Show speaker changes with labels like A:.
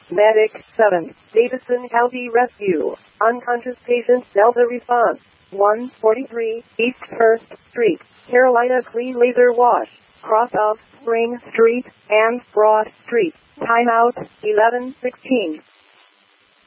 A: Medic 7, Davison County Rescue. Unconscious patient Delta response. 143 East 1st Street, Carolina Clean Laser Wash, cross of Spring Street and Broad Street. Timeout 11:16.